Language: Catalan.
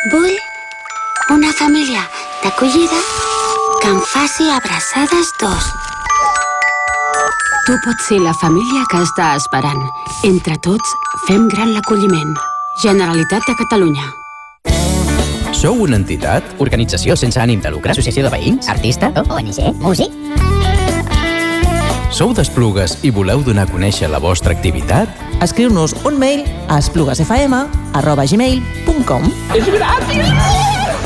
Vull una família d'acollida que em faci abraçades dos. Tu pots ser la família que està esperant. Entre tots, fem gran l'acolliment. Generalitat de Catalunya. Sou una entitat? Organització sense ànim de lucre? Associació de veïns? Artista? ONG? Músic? Sou d'Esplugues i voleu donar a conèixer la vostra activitat? Escriu-nos un mail a espluguesfm@gmail.com. És gratis!